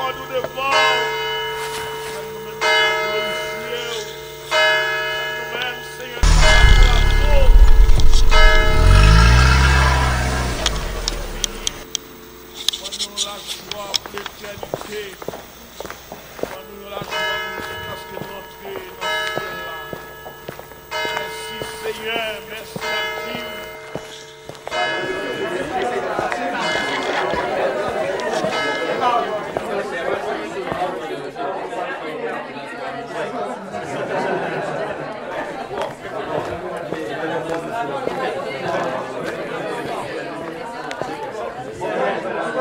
nous devant. Ça nous-mêmes glorifier. Ça nous-mêmes, Seigneur, nous la joie pour l'éternité. Nous la joie parce que notre dans ce ciel-là. Merci Seigneur, merci.